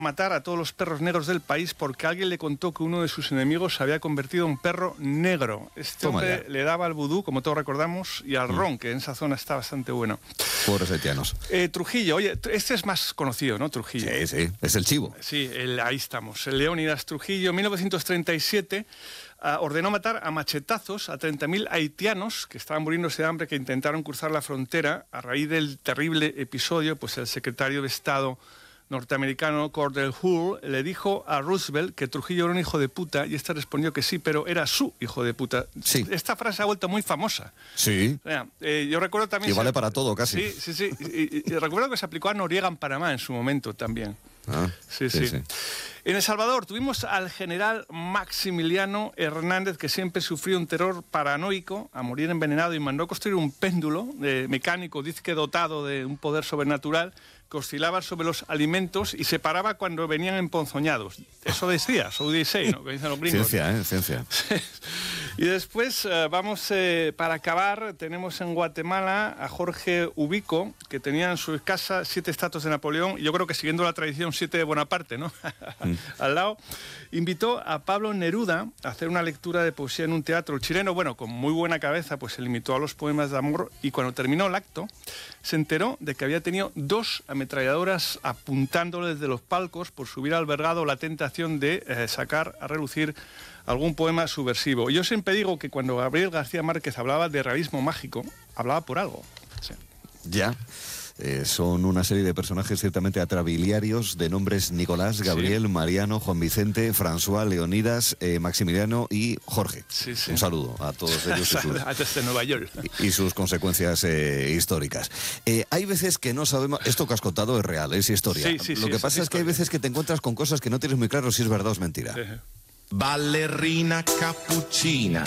matar a todos los perros negros del país porque alguien le contó que uno de sus enemigos se había convertido en un perro negro. Este hombre le daba al vudú, como todos recordamos, y al ron, que en esa zona está bastante bueno. Pobres haitianos. Trujillo, oye, este es más conocido, ¿no? Trujillo. Sí, sí, es el chivo. Sí, ahí estamos. El Leónidas Trujillo, en 1937... ordenó matar a machetazos a 30.000 haitianos que estaban muriéndose de hambre, que intentaron cruzar la frontera. A raíz del terrible episodio, pues el secretario de Estado norteamericano Cordell Hull le dijo a Roosevelt que Trujillo era un hijo de puta, y este respondió que sí, pero era su hijo de puta. Sí. Esta frase ha vuelto muy famosa. Sí. O sea, yo recuerdo también... Y vale para todo, casi. Sí. Y recuerdo que se aplicó a Noriega en Panamá en su momento también. Sí. En El Salvador tuvimos al general Maximiliano Hernández, que siempre sufrió un terror paranoico, a morir envenenado, y mandó construir un péndulo mecánico, dice que dotado de un poder sobrenatural, que oscilaba sobre los alimentos y se paraba cuando venían emponzoñados. Eso decía, so they say, ¿no? Que dicen los gringos. Ciencia. Y después, para acabar, tenemos en Guatemala a Jorge Ubico, que tenía en su casa 7 estatuas de Napoleón, y yo creo que siguiendo la tradición 7 de Bonaparte, ¿no? Al lado. Invitó a Pablo Neruda a hacer una lectura de poesía en un teatro. El chileno, bueno, con muy buena cabeza, pues se limitó a los poemas de amor, y cuando terminó el acto, se enteró de que había tenido 2 ametralladoras apuntándole desde los palcos por si hubiera albergado la tentación de sacar a relucir algún poema subversivo. Yo siempre digo que cuando Gabriel García Márquez hablaba de realismo mágico, hablaba por algo. Sí. Ya. Son una serie de personajes ciertamente atrabiliarios, de nombres Nicolás, Gabriel, Mariano, Juan Vicente, François, Leonidas, Maximiliano y Jorge. Sí. Un saludo a todos ellos desde Nueva York. Y sus consecuencias históricas. Hay veces que no sabemos... Esto que has contado es real, es historia. Lo que pasa es que hay veces que te encuentras con cosas que no tienes muy claro si es verdad o es mentira. Sí. Ballerina cappuccina.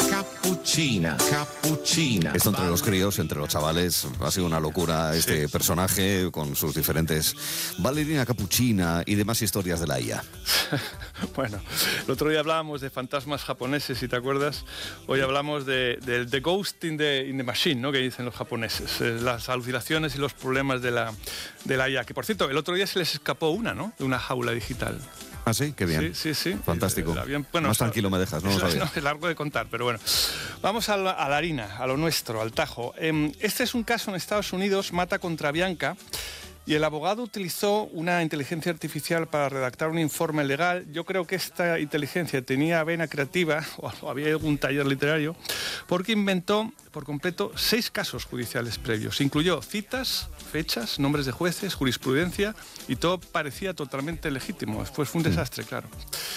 Esto entre los críos, entre los chavales, ha sido una locura este personaje con sus diferentes ballerina cappuccina y demás historias de la IA. Bueno, el otro día hablábamos de fantasmas japoneses, si te acuerdas. Hoy hablamos de The Ghost in the Machine, ¿no? Que dicen los japoneses. Las alucinaciones y los problemas de la IA. Que, por cierto, el otro día se les escapó una, ¿no? De una jaula digital. Ah, sí, qué bien. Sí. Fantástico. Bueno, más tranquilo me dejas, no lo sabía. Es largo de contar, pero bueno. Vamos a la harina, a lo nuestro, al tajo. Este es un caso en Estados Unidos, Mata contra Bianca, y el abogado utilizó una inteligencia artificial para redactar un informe legal. Yo creo que esta inteligencia tenía vena creativa, o había algún taller literario, porque inventó por completo 6 casos judiciales previos. Incluyó citas, fechas, nombres de jueces, jurisprudencia, y todo parecía totalmente legítimo. Después fue un desastre, claro.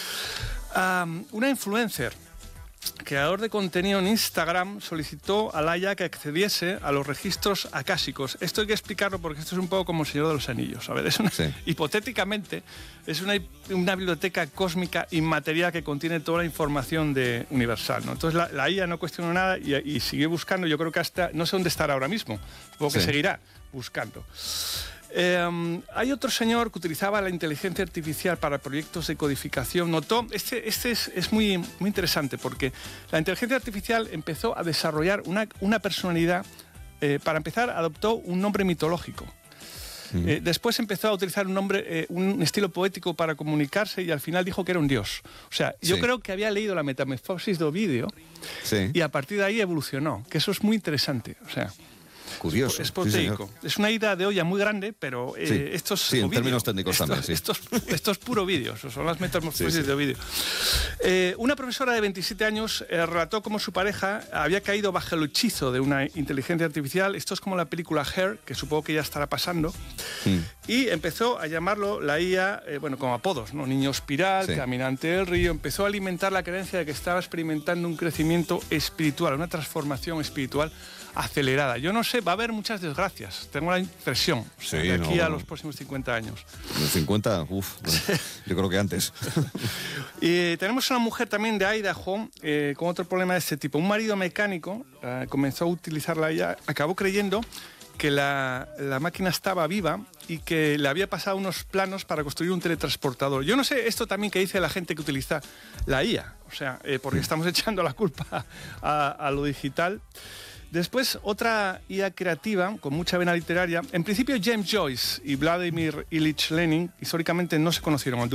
Una influencer, creador de contenido en Instagram, solicitó a la IA que accediese a los registros acásicos. Esto hay que explicarlo porque esto es un poco como el Señor de los Anillos. A ver, hipotéticamente es una biblioteca cósmica inmaterial que contiene toda la información universal, ¿no? Entonces la IA no cuestionó nada y siguió buscando. Yo creo que hasta no sé dónde estará ahora mismo, supongo que seguirá buscando. Hay otro señor que utilizaba la inteligencia artificial para proyectos de codificación. Notó, este es muy interesante, porque la inteligencia artificial empezó a desarrollar una personalidad. Para empezar, adoptó un nombre mitológico. Después empezó a utilizar un estilo poético para comunicarse, y al final dijo que era un dios. O sea, yo creo que había leído la Metamorfosis de Ovidio, y a partir de ahí evolucionó, que eso es muy interesante. O sea, curioso. Es proteico. Es una ida de olla muy grande, pero esto es en términos técnicos también, Esto es puro vídeo, son las metamorfosis de Ovidio. Una profesora de 27 años relató cómo su pareja había caído bajo el hechizo de una inteligencia artificial. Esto es como la película Her, que supongo que ya estará pasando. Y empezó a llamarlo la IA, como apodos, ¿no? Niño espiral, caminante del río. Empezó a alimentar la creencia de que estaba experimentando un crecimiento espiritual, una transformación espiritual acelerada. Yo no sé, va a haber muchas desgracias, tengo la impresión, de aquí a los próximos 50 años. ¿En 50? Yo creo que antes. Y tenemos una mujer también de Idaho con otro problema de este tipo. Un marido mecánico comenzó a utilizar la IA, acabó creyendo que la máquina estaba viva y que le había pasado unos planos para construir un teletransportador. Yo no sé esto también que dice la gente que utiliza la IA, o sea, porque estamos echando la culpa a lo digital. Después, otra IA creativa, con mucha vena literaria. En principio, James Joyce y Vladimir Ilich Lenin históricamente no se conocieron.